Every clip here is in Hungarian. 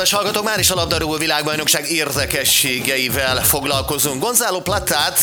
Kedves hallgatók, már is a labdarúgó világbajnokság érdekességeivel foglalkozunk. Gonzalo Platát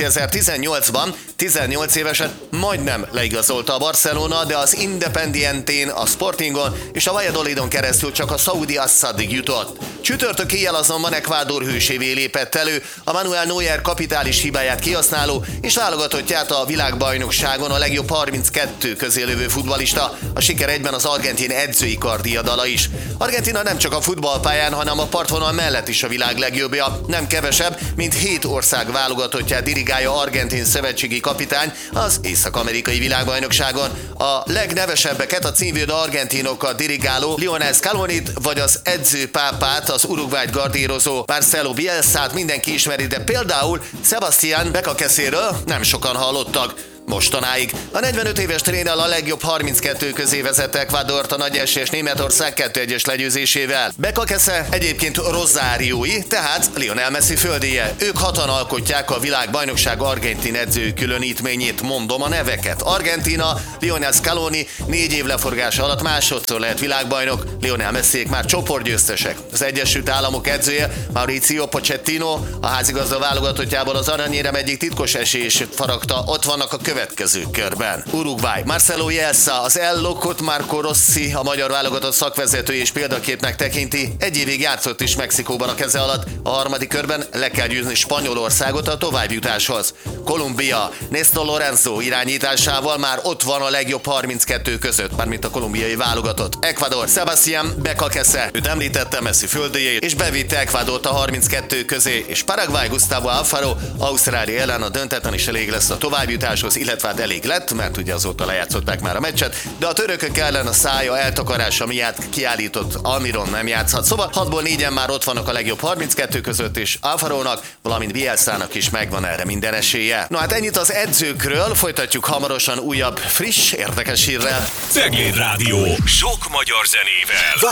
2018-ban 18 évesen majdnem leigazolta a Barcelona, de az Independientén, a Sportingon és a Valladolidon keresztül csak a Saudi Assadig jutott. Csütörtök éjjel azonban Ecuador hősévé lépett elő, a Manuel Neuer kapitális hibáját kihasználó és válogatottját a világbajnokságon a legjobb 32 közé lévő futballista, a siker egyben az argentin edzői kardiadala is. Argentina nem csak a futballpályán, hanem a partvonal mellett is a világ legjobbja, nem kevesebb, mint 7 ország válogatottját dirigálja argentin szövetségi kapitány az észak-amerikai világbajnokságon. A legnevesebbeket, a címvédő argentinokat dirigáló Lionel Scalonit, vagy az edzőpápát, az Uruguayt gardírozó Marcelo Bielsát mindenki ismeri, de például Sebastián Becasséről nem sokan hallottak mostanáig. A 45 éves tréner a legjobb 32 közé vezette Ecuadort a nagy esélyes Németország 2-1-es legyőzésével. Becasé egyébként rozáriói, tehát Lionel Messi földéje. Ők hatan alkotják a világbajnokság argentin edző különítményét, mondom a neveket. Argentina, Lionel Scaloni 4 év leforgása alatt másodszor lehet világbajnok, Lionel Messiék már csoportgyőztesek. Az Egyesült Államok edzője Mauricio Pochettino a házigazda válogatottjából az aranyérem egyik titkos esélyesét faragta, ott vannak a következő körben. Uruguay, Marcelo Bielsa, az El Locot Marco Rossi, a magyar válogatott szakvezető és példaképnek tekinti, egy évig játszott is Mexikóban a keze alatt, a harmadik körben le kell győzni Spanyolországot a továbbjutáshoz. Kolumbia, Néstor Lorenzo irányításával már ott van a legjobb 32 között, mármint a kolumbiai válogatott. Ecuador, Sebastián Becasé, őt említette, Messi földéjét, és bevitte Ecuadort a 32 közé, és Paraguay, Gustavo Alfaro, Ausztrália ellen a döntetlen is elég lesz a továbbjutáshoz, illetve hát elég lett, mert ugye azóta lejátszották már a meccset, de a törökök ellen a szája eltakarása miatt kiállított Almiron nem játszhat. Szóval 6-ból 4-en már ott vannak a legjobb 32 között, és Alfarónak, valamint Bielsának is megvan erre minden esélye. No hát ennyit az edzőkről, folytatjuk hamarosan újabb, friss, érdekes hírrel. Cegléd Rádió, sok magyar zenével.